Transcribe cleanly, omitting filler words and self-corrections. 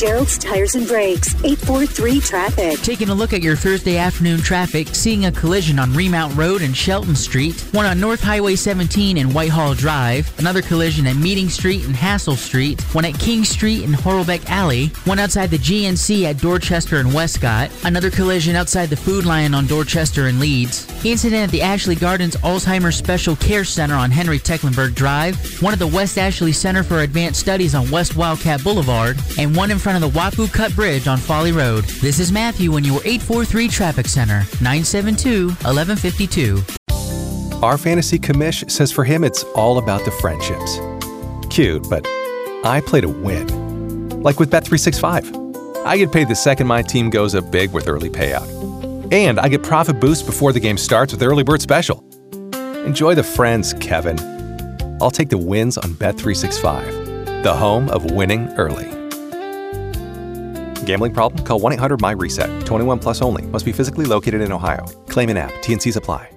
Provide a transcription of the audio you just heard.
Gerald's Tires and Brakes, 843-TRAFFIC. Taking a look at your Thursday afternoon traffic, seeing a collision on Remount Road and Shelton Street, one on North Highway 17 and Whitehall Drive, another collision at Meeting Street and Hassel Street, one at King Street and Horlbeck Alley, one outside the GNC at Dorchester and Westcott, another collision outside the Food Lion on Dorchester and Leeds, incident at the Ashley Gardens Alzheimer's Special Care Center on Henry Tecklenburg Drive, one at the West Ashley Center for Advanced Studies on West Wildcat Boulevard, and one in front of the Wapu Cut Bridge on Folly Road. This is Matthew in your 843 Traffic Center, 972-1152. Our fantasy commish says for him it's all about the friendships. Cute, but I play to win. Like with Bet365. I get paid the second my team goes up big with early payout. And I get profit boost before the game starts with Early Bird Special. Enjoy the friends, Kevin. I'll take the wins on Bet365, the home of winning early. Gambling problem? Call 1-800-MY-RESET. 21 plus only. Must be physically located in Ohio. Claim in app. T&Cs apply.